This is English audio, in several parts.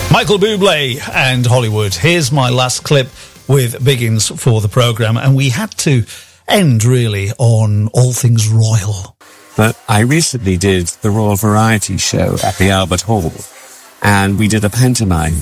Michael Bublé and Hollywood. Here's my last clip with Biggins for the programme, and we had to end really on all things royal. But I recently did the Royal Variety Show at the Albert Hall, and we did a pantomime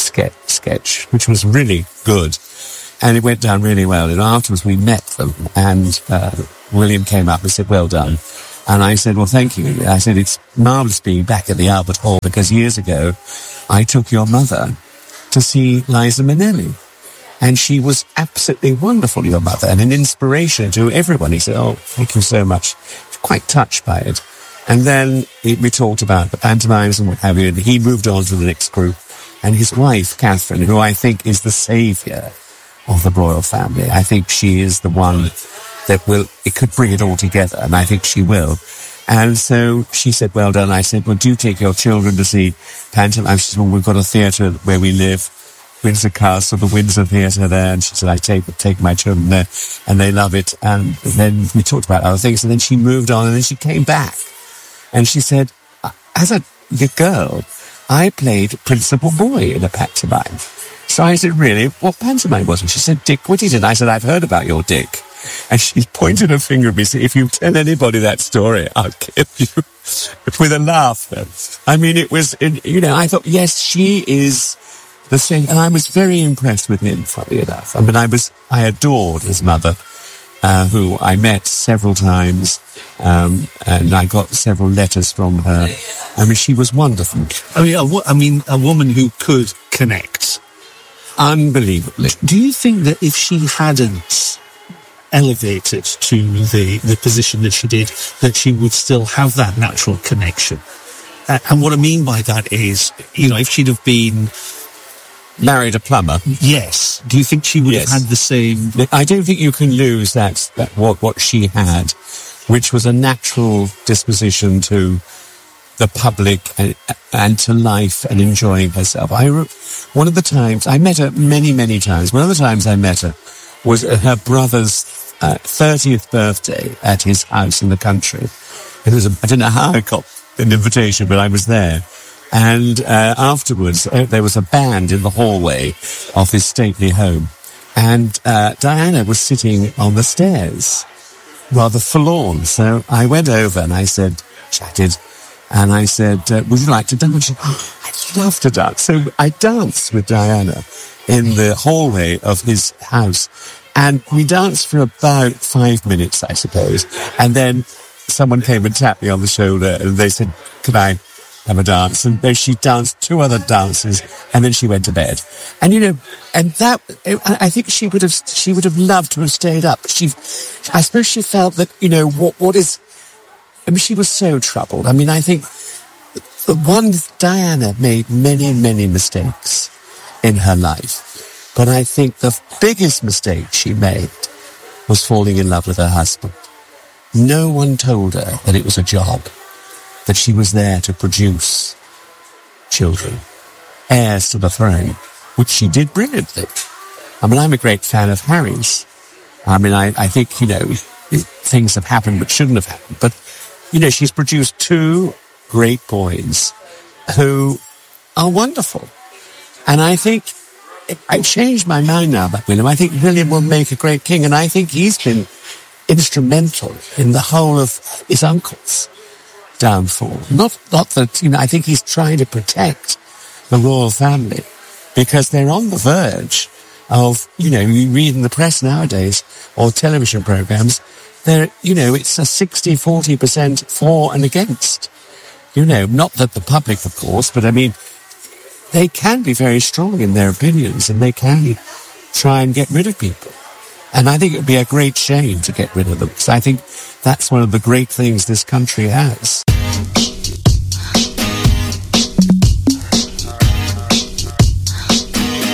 sketch, which was really good, and it went down really well. And afterwards we met them, and William came up and said, "Well done." And I said, "Well, thank you." I said, "It's marvellous being back at the Albert Hall, because years ago I took your mother to see Liza Minnelli. And she was absolutely wonderful, your mother, and an inspiration to everyone." He said, "Oh, thank you so much." Quite touched by it. And then we talked about the pantomimes and what have you, and he moved on to the next group. And his wife, Catherine, who I think is the saviour of the royal family, I think she is the one that it could bring it all together, and I think she will. And so she said, "Well done." I said, "Well, do you take your children to see pantomime?" She said, "Well, we've got a theatre where we live, Windsor Castle, the Windsor Theatre there." And she said, "I take my children there, and they love it." And then we talked about other things, and then she moved on, and then she came back. And she said, "As a girl, I played Principal Boy in a pantomime." So I said, "Really? What pantomime was it?" She said, "Dick Whittington." I said, "I've heard about your Dick." And she pointed her finger at me and said, "If you tell anybody that story, I'll kill you." With a laugh. I mean, it was, I thought, yes, she is the same. And I was very impressed with him, funny enough. I mean, I adored his mother, who I met several times, and I got several letters from her. I mean, she was wonderful. I mean, a woman who could connect. Unbelievably. Do you think that if she hadn't elevated to the position that she did, that she would still have that natural connection? And what I mean by that is, if she'd have been married a plumber. Yes. Do you think she would have had the same? I don't think you can lose that what she had, which was a natural disposition to the public and to life and enjoying herself. One of the times, I met her many, many times. One of the times I met her was at her brother's 30th birthday at his house in the country. I don't know how I got an invitation, but I was there. And afterwards, there was a band in the hallway of his stately home. And Diana was sitting on the stairs, rather forlorn. So I went over and I chatted, and I said, "Would you like to dance?" She said, "I'd love to dance." So I danced with Diana in the hallway of his house. And we danced for about 5 minutes, I suppose. And then someone came and tapped me on the shoulder, and they said, "Can I have a dance?" And then she danced 2 other dances, and then she went to bed. And I think she would have loved to have stayed up. I suppose she felt that, she was so troubled. I mean, I think Diana made many, many mistakes in her life. But I think the biggest mistake she made was falling in love with her husband. No one told her that it was a job, that she was there to produce children, heirs to the throne, which she did brilliantly. I mean, I'm a great fan of Harry's. I mean, I think, things have happened but shouldn't have happened. But, she's produced 2 great boys who are wonderful. And I think I changed my mind now about William. I think William will make a great king, and I think he's been instrumental in the whole of his uncle's downfall. Not that, I think he's trying to protect the royal family, because they're on the verge of, you read in the press nowadays, or television programs, it's a 60-40% for and against. Not that the public, of course, but I mean, they can be very strong in their opinions, and they can try and get rid of people. And I think it would be a great shame to get rid of them, because I think that's one of the great things this country has.